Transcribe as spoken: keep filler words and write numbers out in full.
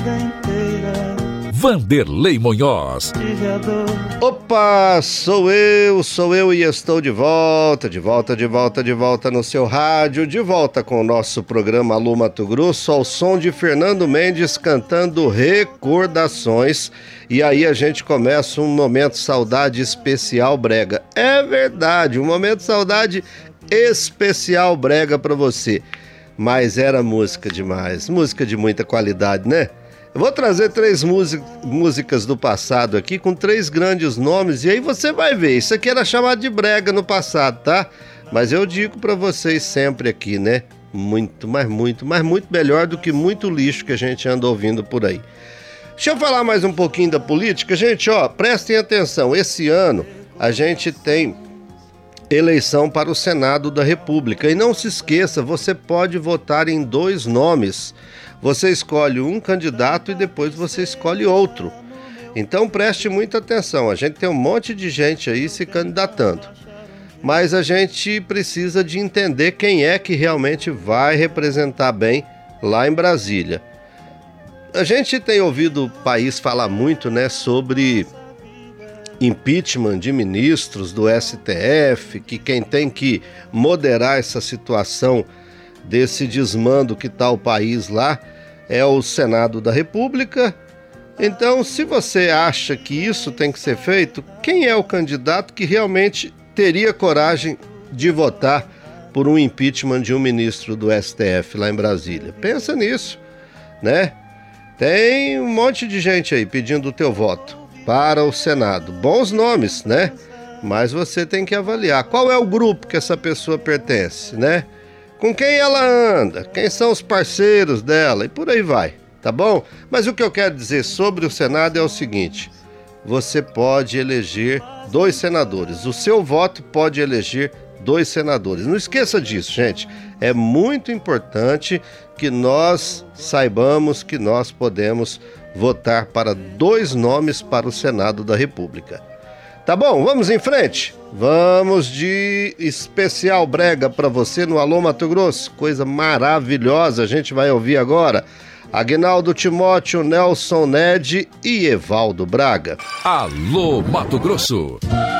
vida inteira. Vanderlei Monhós. Opa, sou eu, sou eu e estou de volta, de volta, de volta, de volta no seu rádio, de volta com o nosso programa Alô Mato Grosso, ao som de Fernando Mendes cantando Recordações. E aí a gente começa um Momento Saudade Especial Brega. É verdade, um Momento Saudade Especial Brega pra você. Mas era música demais, música de muita qualidade, né? Eu vou trazer três músicas do passado aqui com três grandes nomes e aí você vai ver. Isso aqui era chamado de brega no passado, tá? Mas eu digo pra vocês sempre aqui, né? Muito, mas muito, mas muito melhor do que muito lixo que a gente anda ouvindo por aí. Deixa eu falar mais um pouquinho da política. Gente, ó, prestem atenção. Esse ano a gente tem eleição para o Senado da República. E não se esqueça, você pode votar em dois nomes. Você escolhe um candidato e depois você escolhe outro. Então preste muita atenção, a gente tem um monte de gente aí se candidatando. Mas a gente precisa de entender quem é que realmente vai representar bem lá em Brasília. A gente tem ouvido o país falar muito, né, sobre impeachment de ministros do S T F, que quem tem que moderar essa situação desse desmando que está o país lá é o Senado da República. Então, se você acha que isso tem que ser feito, quem é o candidato que realmente teria coragem de votar por um impeachment de um ministro do S T F lá em Brasília? Pensa nisso, né? Tem um monte de gente aí pedindo o teu voto para o Senado. Bons nomes, né? Mas você tem que avaliar qual é o grupo que essa pessoa pertence, né? Com quem ela anda, quem são os parceiros dela e por aí vai, tá bom? Mas o que eu quero dizer sobre o Senado é o seguinte: você pode eleger dois senadores, o seu voto pode eleger dois senadores. Não esqueça disso, gente. É muito importante que nós saibamos que nós podemos votar para dois nomes para o Senado da República. Tá bom, vamos em frente? Vamos de especial brega para você no Alô Mato Grosso. Coisa maravilhosa, a gente vai ouvir agora Aguinaldo Timóteo, Nelson Ned e Evaldo Braga. Alô Mato Grosso.